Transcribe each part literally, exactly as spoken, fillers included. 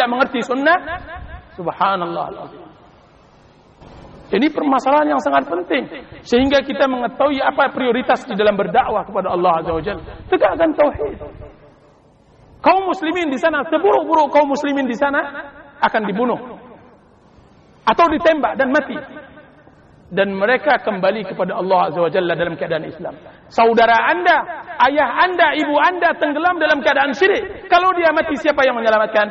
tidak mengerti sunnah. Subhanallah. Ini permasalahan yang sangat penting, sehingga kita mengetahui apa prioritas di dalam berdakwah kepada Allah Azza wa Jalla. Tegakkan tauhid. Kaum muslimin di sana, seburuk-buruk kaum muslimin di sana akan dibunuh atau ditembak dan mati, dan mereka kembali kepada Allah Azza wa Jalla dalam keadaan Islam. Saudara Anda, ayah Anda, ibu Anda tenggelam dalam keadaan syirik. Kalau dia mati, siapa yang menyelamatkan?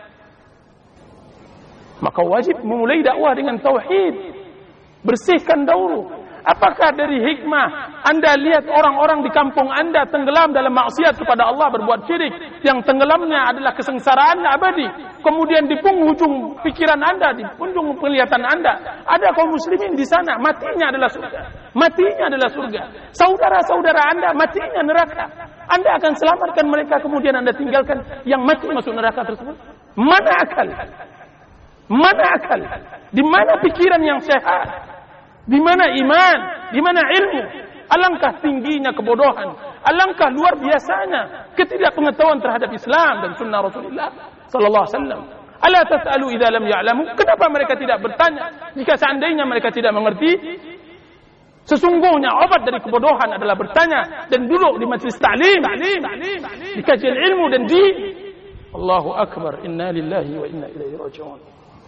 Maka wajib memulai dakwah dengan tauhid. Bersihkan dahulu. Apakah dari hikmah Anda lihat orang-orang di kampung Anda tenggelam dalam maksiat kepada Allah, berbuat syirik, yang tenggelamnya adalah kesengsaraan abadi, kemudian di penghujung pikiran Anda, di penghujung penglihatan Anda, ada kaum muslimin di sana, matinya adalah surga. Matinya adalah surga. Saudara-saudara Anda matinya neraka. Anda akan selamatkan mereka, kemudian Anda tinggalkan yang mati masuk neraka tersebut. Mana akal? Mana akal? Di mana pikiran yang sehat? Di mana iman? Di mana ilmu? Alangkah tingginya kebodohan, alangkah luar biasanya ketidakpengetahuan terhadap Islam dan sunnah Rasulullah sallallahu alaihi wasallam. Ala tas'alu idza lam ya'lamu? Kenapa mereka tidak bertanya jika seandainya mereka tidak mengerti? Sesungguhnya obat dari kebodohan adalah bertanya dan duduk di majelis ta'lim, di kajian ilmu dan di Allahu akbar, inna lillahi wa inna ilaihi raji'un.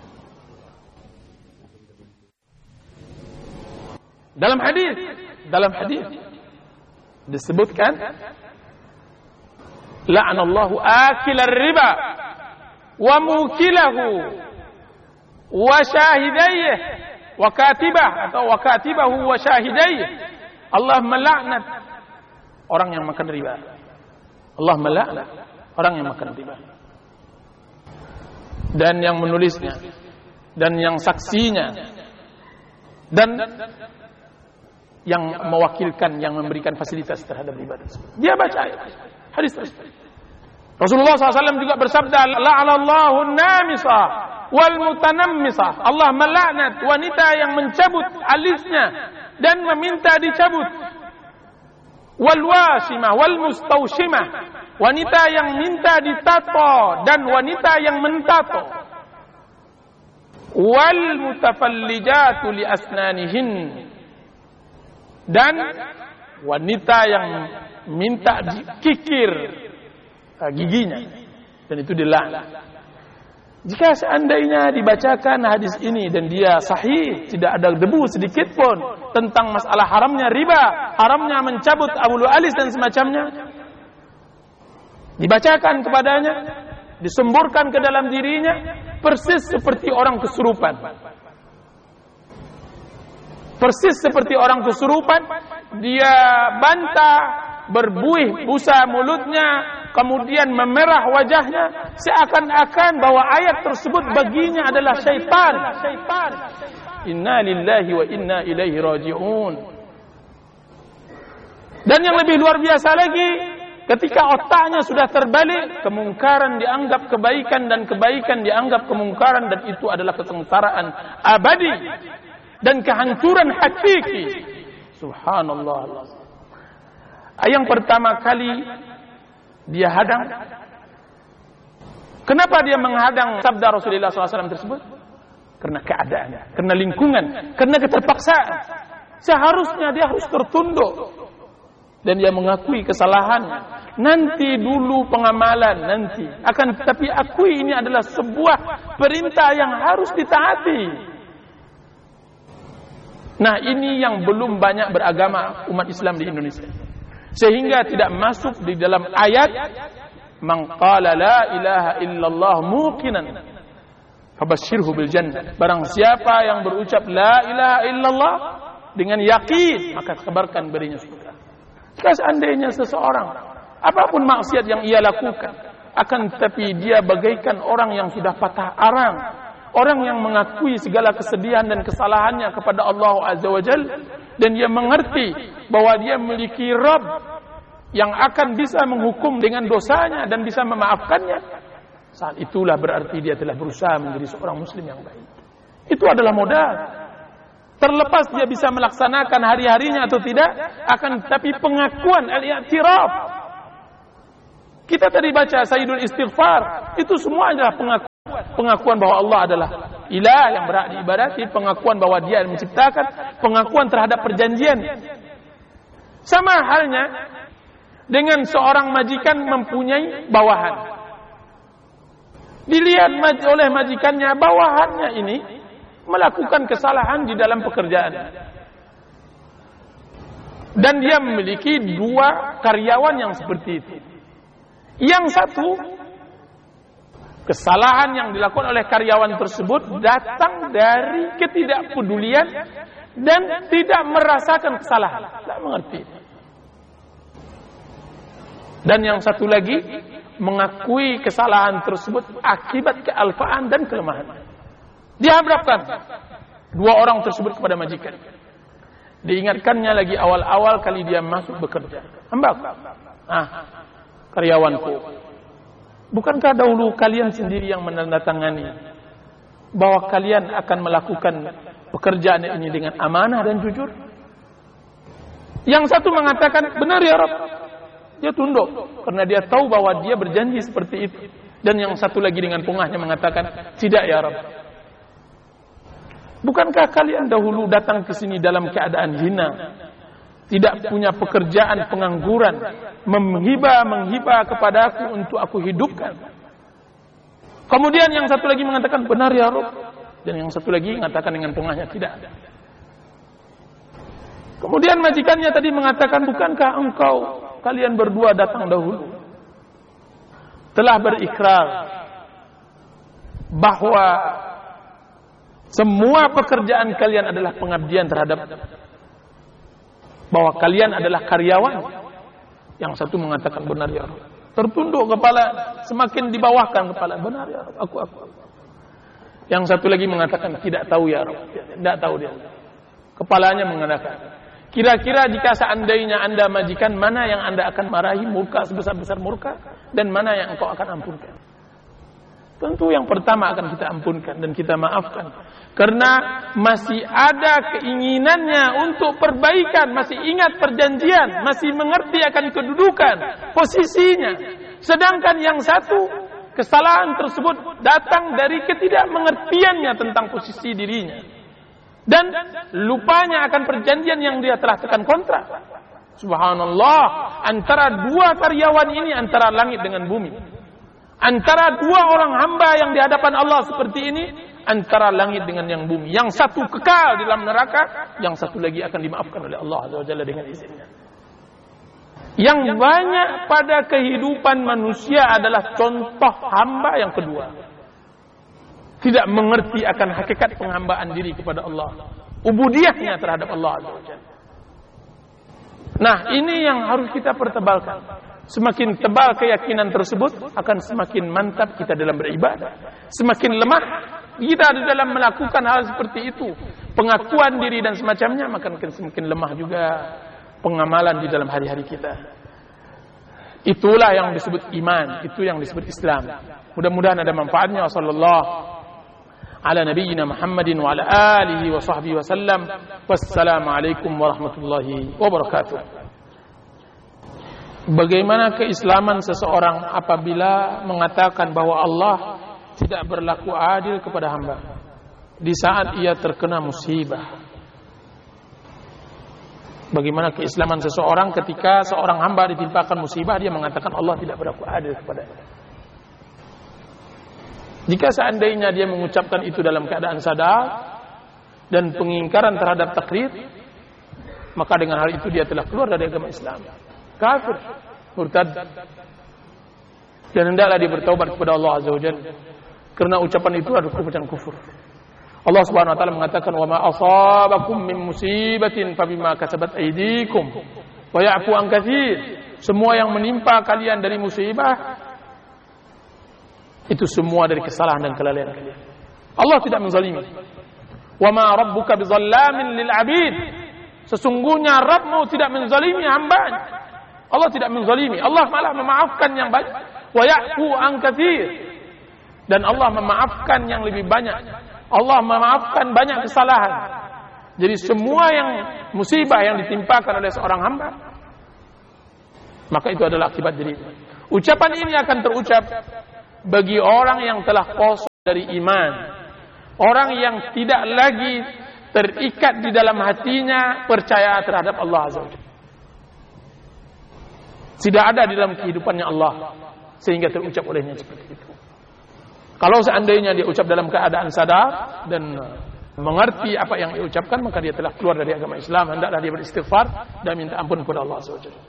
Dalam hadis, dalam hadis disebutkan, la'anallahu akilar riba wa mukilahu wa syahidayhi wa katibah atau wa katibahu wa syahidayhi. Allah melaknat orang yang makan riba. Allah melaknat orang yang makan riba, dan yang menulisnya, dan yang saksinya, dan yang mewakilkan, yang memberikan fasilitas terhadap riba tersebut. Dia baca hadis tersebut. Rasulullah shallallahu alaihi wasallam juga bersabda, la'anallahu an-namisah wal mutanammisah. Allah melaknat wanita yang mencabut alisnya dan meminta dicabut. Wal wasimah wal mustaushimah, wanita yang minta ditato dan wanita yang mentato. Wal mutafallijatu li asnanihin, dan wanita yang minta dikikir giginya, dan itu dilaknat. Jika seandainya dibacakan hadis ini dan dia sahih, tidak ada debu sedikit pun tentang masalah haramnya riba, haramnya mencabut abul alis dan semacamnya, dibacakan kepadanya, disemburkan ke dalam dirinya, persis seperti orang kesurupan. Persis seperti orang kesurupan, dia bantah, berbuih busa mulutnya, kemudian memerah wajahnya, seakan-akan bahwa ayat tersebut baginya adalah syaitan. Inna lillahi wa inna ilaihi raji'un. Dan yang lebih luar biasa lagi, ketika otaknya sudah terbalik, kemungkaran dianggap kebaikan dan kebaikan dianggap kemungkaran, dan itu adalah kesengsaraan abadi dan kehancuran hakiki. Subhanallah. Yang pertama kali dia hadang. Kenapa dia menghadang sabda Rasulullah shallallahu alaihi wasallam tersebut? Karena keadaan, karena lingkungan, karena keterpaksaan. Seharusnya dia harus tertunduk dan dia mengakui kesalahannya. Nanti dulu pengamalan nanti. Akan tetapi akui ini adalah sebuah perintah yang harus ditaati. Nah, ini yang belum banyak beragama umat Islam di Indonesia, sehingga tidak masuk di dalam ayat man qala la ilaha illallah muqinan fabashshirhu bil jannah. Barang siapa yang berucap la ilaha illallah dengan yakin, maka kabarkan berinya surga. Jika seandainya seseorang apapun maksiat yang ia lakukan, akan tetapi dia bagaikan orang yang sudah patah arang, orang yang mengakui segala kesedihan dan kesalahannya kepada Allah Azza wa Jalla, dan dia mengerti bahwa dia memiliki Rabb yang akan bisa menghukum dengan dosanya dan bisa memaafkannya. Saat itulah berarti dia telah berusaha menjadi seorang muslim yang baik. Itu adalah modal. Terlepas dia bisa melaksanakan hari-harinya atau tidak, akan tetapi pengakuan al-i'tiraf. Kita tadi baca Sayyidul Istighfar, itu semua adalah pengakuan. pengakuan bahwa Allah adalah ilah yang berhak diibadati, pengakuan bahwa Dia yang menciptakan, pengakuan terhadap perjanjian. Sama halnya dengan seorang majikan mempunyai bawahan. Dilihat oleh majikannya, bawahannya ini melakukan kesalahan di dalam pekerjaan. Dan dia memiliki dua karyawan yang seperti itu. Yang satu, kesalahan yang dilakukan oleh karyawan tersebut datang dari ketidakpedulian dan tidak merasakan kesalahan, tidak mengerti. Dan yang satu lagi, mengakui kesalahan tersebut akibat kealfaan dan kelemahan. Dihadapkan dua orang tersebut kepada majikan. Diingatkannya lagi awal-awal kali dia masuk bekerja. Hamba, ah, karyawanku, bukankah dahulu kalian sendiri yang menandatangani bahwa kalian akan melakukan pekerjaan ini dengan amanah dan jujur? Yang satu mengatakan, benar ya Rabb. Dia tunduk karena dia tahu bahwa dia berjanji seperti itu. Dan yang satu lagi dengan pungahnya mengatakan, tidak ya Rabb. Bukankah kalian dahulu datang ke sini dalam keadaan hina, tidak punya pekerjaan, pengangguran, menghibah-menghibah kepadaku untuk aku hidupkan? Kemudian yang satu lagi mengatakan, benar ya Rabb. Dan yang satu lagi mengatakan dengan pungahnya, tidak. Kemudian majikannya tadi mengatakan, bukankah engkau, kalian berdua datang dahulu, telah berikrar bahwa semua pekerjaan kalian adalah pengabdian terhadap, bahwa kalian adalah karyawan? Yang satu mengatakan, benar ya Rabb. Tertunduk kepala, semakin dibawahkan kepala, benar ya Rabb, aku, aku, aku. Yang satu lagi mengatakan, tidak tahu ya Rabb. Tidak tahu dia. Kepalanya mengatakan, kira-kira jika seandainya anda majikan, mana yang anda akan marahi, murka sebesar-besar murka, dan mana yang engkau akan ampunkan? Tentu yang pertama akan kita ampunkan dan kita maafkan. Karena masih ada keinginannya untuk perbaikan, masih ingat perjanjian, masih mengerti akan kedudukan, posisinya. Sedangkan yang satu, kesalahan tersebut datang dari ketidakmengertiannya tentang posisi dirinya. Dan lupanya akan perjanjian yang dia telah tekan kontrak. Subhanallah, antara dua karyawan ini, antara langit dengan bumi. Antara dua orang hamba yang di hadapan Allah seperti ini, antara langit dengan yang bumi. Yang satu kekal di dalam neraka, yang satu lagi akan dimaafkan oleh Allah Azza wa Jalla dengan izinnya. Yang banyak pada kehidupan manusia adalah contoh hamba yang kedua. Tidak mengerti akan hakikat penghambaan diri kepada Allah, ubudiyahnya terhadap Allah Azza wa Jalla. Nah, ini yang harus kita pertebalkan. Semakin tebal keyakinan tersebut, akan semakin mantap kita dalam beribadah. Semakin lemah kita di dalam melakukan hal seperti itu, pengakuan diri dan semacamnya, maka semakin lemah juga pengamalan di dalam hari-hari kita. Itulah yang disebut iman, itu yang disebut Islam. Mudah-mudahan ada manfaatnya. Wassallallahu ala nabiyyina Muhammadin wa ala alihi wa sahbihi wa sallam. Wassalamualaikum warahmatullahi wabarakatuh. Bagaimana keislaman seseorang apabila mengatakan bahwa Allah tidak berlaku adil kepada hamba di saat ia terkena musibah? Bagaimana keislaman seseorang ketika seorang hamba ditimpakan musibah, dia mengatakan Allah tidak berlaku adil kepadanya? Jika seandainya dia mengucapkan itu dalam keadaan sadar dan pengingkaran terhadap takdir, maka dengan hal itu dia telah keluar dari agama Islam, kafir, murtad, dan hendaklah dia bertaubat kepada Allah Azza wa Jalla, karena ucapan itu adalah ucapan kufur. Allah Subhanahu wa taala mengatakan, "Wa ma asabakum min musibatin fabima kasabat aydikum wa ya'fu an katsir." Semua yang menimpa kalian dari musibah itu semua dari kesalahan dan kelalaian kalian. Allah tidak menzalimi. "Wa ma rabbuka bizallamin lil 'abid." Sesungguhnya Rabbmu tidak menzalimi hamba-Nya. Allah tidak menzalimi. Allah malah memaafkan yang banyak. Wa ya'fu an katsir. Dan Allah memaafkan yang lebih banyak. Allah memaafkan banyak kesalahan. Jadi semua yang musibah yang ditimpakan oleh seorang hamba, maka itu adalah akibat dirinya. Ucapan ini akan terucap bagi orang yang telah kosong dari iman. Orang yang tidak lagi terikat di dalam hatinya percaya terhadap Allah Azza wa Jalla. Tidak ada di dalam kehidupannya Allah sehingga terucap olehnya seperti itu. Kalau seandainya dia ucap dalam keadaan sadar dan mengerti apa yang dia ucapkan, maka dia telah keluar dari agama Islam. Hendaklah dia beristighfar dan minta ampun kepada Allah Azza wa Jalla.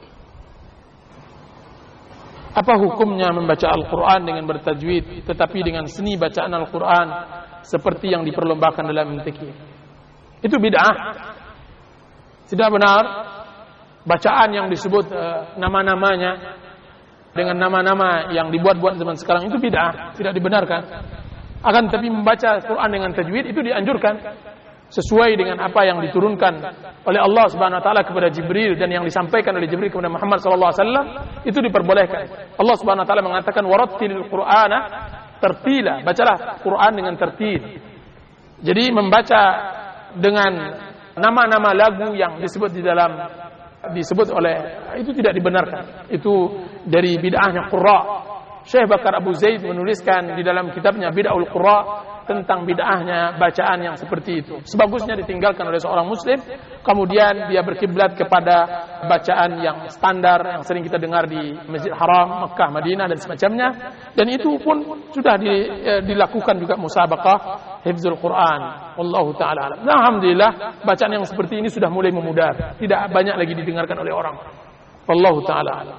Apa hukumnya membaca Al-Quran dengan bertajwid tetapi dengan seni bacaan Al-Quran seperti yang diperlombakan dalam M T Q? Itu bid'ah. Tidak benar. Bacaan yang disebut uh, nama-namanya dengan nama-nama yang dibuat-buat zaman sekarang itu bid'ah, tidak dibenarkan. Akan tetapi membaca Quran dengan tajwid itu dianjurkan sesuai dengan apa yang diturunkan oleh Allah Subhanahu wa taala kepada Jibril dan yang disampaikan oleh Jibril kepada Muhammad sallallahu alaihi wasallam, itu diperbolehkan. Allah Subhanahu wa taala mengatakan warattilil Qur'ana tartila, bacalah Quran dengan tertil. Jadi membaca dengan nama-nama lagu yang disebut di dalam disebut oleh itu tidak dibenarkan. Itu dari bid'ahnya qurra. Syekh Bakar Abu Zaid menuliskan di dalam kitabnya Bid'ahul Qurra tentang bid'ahnya bacaan yang seperti itu. Sebagusnya ditinggalkan oleh seorang muslim, kemudian dia berkiblat kepada bacaan yang standar yang sering kita dengar di Masjid Haram, Mekah, Madinah dan semacamnya. Dan itu pun sudah di, eh, dilakukan juga musabaqah hifzul Quran. Wallahu ta'ala alam. Nah, alhamdulillah bacaan yang seperti ini sudah mulai memudar, tidak banyak lagi didengarkan oleh orang. Wallahu ta'ala alam.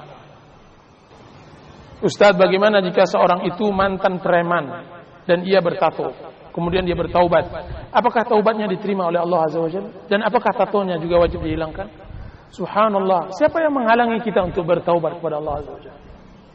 Ustaz, bagaimana jika seorang itu mantan preman dan ia bertato, kemudian dia bertaubat? Apakah taubatnya diterima oleh Allah Azza wa Jalla? Dan apakah tatonya juga wajib dihilangkan? Subhanallah, siapa yang menghalangi kita untuk bertaubat kepada Allah Azza wa Jalla?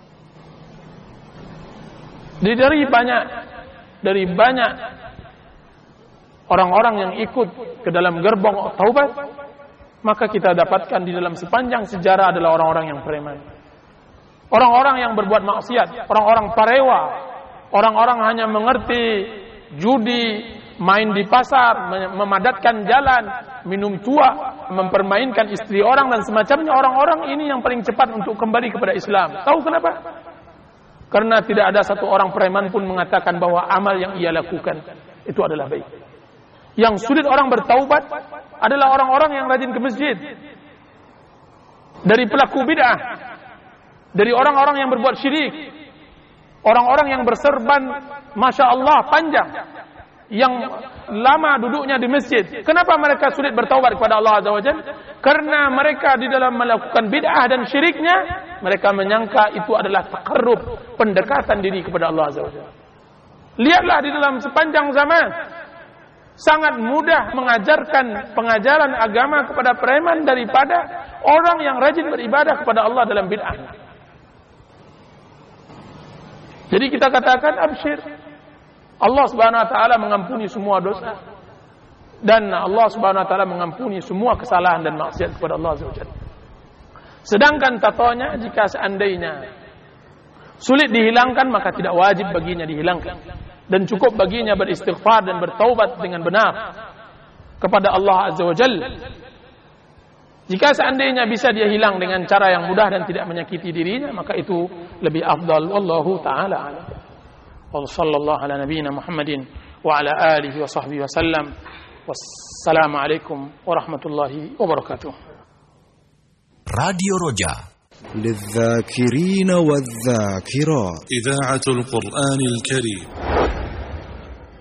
Dari banyak dari banyak orang-orang yang ikut ke dalam gerbong taubat, maka kita dapatkan di dalam sepanjang sejarah adalah orang-orang yang preman. Orang-orang yang berbuat maksiat, orang-orang parewa, orang-orang hanya mengerti judi, main di pasar, memadatkan jalan, minum tua, mempermainkan istri orang dan semacamnya. Orang-orang ini yang paling cepat untuk kembali kepada Islam. Tahu kenapa? Karena tidak ada satu orang preman pun mengatakan bahwa amal yang ia lakukan itu adalah baik. Yang sulit orang bertaubat adalah orang-orang yang rajin ke masjid. Dari pelaku bid'ah, dari orang-orang yang berbuat syirik, orang-orang yang berserban Masya Allah panjang, yang lama duduknya di masjid. Kenapa mereka sulit bertaubat kepada Allah Azza wa Jalla? Karena mereka di dalam melakukan bid'ah dan syiriknya, mereka menyangka itu adalah taqarrub, pendekatan diri kepada Allah Azza wa Jalla. Lihatlah di dalam sepanjang zaman, sangat mudah mengajarkan pengajaran agama kepada preman daripada orang yang rajin beribadah kepada Allah dalam bid'ah. Jadi kita katakan absyir, Allah Subhanahu wa taala mengampuni semua dosa dan Allah Subhanahu wa taala mengampuni semua kesalahan dan maksiat kepada Allah Azza wa Jalla. Sedangkan tatonya jika seandainya sulit dihilangkan, maka tidak wajib baginya dihilangkan dan cukup baginya beristighfar dan bertaubat dengan benar kepada Allah Azza wa Jalla. Jika seandainya bisa dia hilang dengan cara yang mudah dan tidak menyakiti dirinya, maka itu lebih afdal. Wallahu ta'ala a'lam. Wa sallallahu ala nabiyyina Muhammadin wa ala alihi wa sahbihi wa sallam. Wassalamu alaikum warahmatullahi wabarakatuh. Radio Roja للذاكرين والذاكرات إذاعة القرآن الكريم.